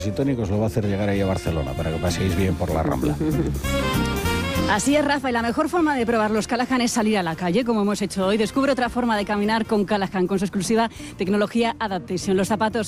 y tónicos lo va a hacer llegar ahí a Barcelona para que paséis bien por la Rambla. Así es, Rafa, y la mejor forma de probar los Callahan es salir a la calle, como hemos hecho hoy. Descubre otra forma de caminar con Callahan, con su exclusiva tecnología Adaptation. Los zapatos